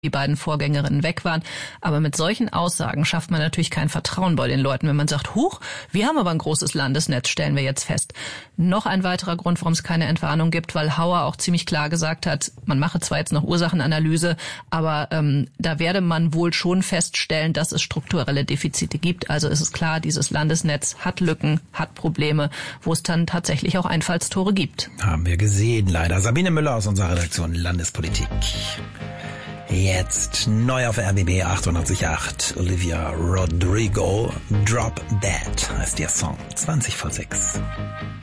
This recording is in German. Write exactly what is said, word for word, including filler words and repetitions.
die beiden Vorgängerinnen weg waren. Aber mit solchen Aussagen schafft man natürlich kein Vertrauen bei den Leuten, wenn man sagt, huch, wir haben aber ein großes Landesnetz, stellen wir jetzt fest. Noch ein weiterer Grund, warum es keine Entwarnung gibt, weil Hauer auch ziemlich klar gesagt hat, man mache zwar jetzt noch Ursachenanalyse, aber ähm, da werde man wohl schon feststellen, dass es strukturelle Defizite gibt. Also ist es klar, dieses Landesnetz hat Lücken, hat Probleme, wo es dann tatsächlich auch Einfallstore gibt. Haben wir gesehen, leider. Sabine Müller aus unserer Redaktion Landespolitik. Jetzt neu auf R B B achtundachtzig Komma acht. Olivia Rodrigo, Drop Dead heißt ihr Song. zwanzig vor sechs.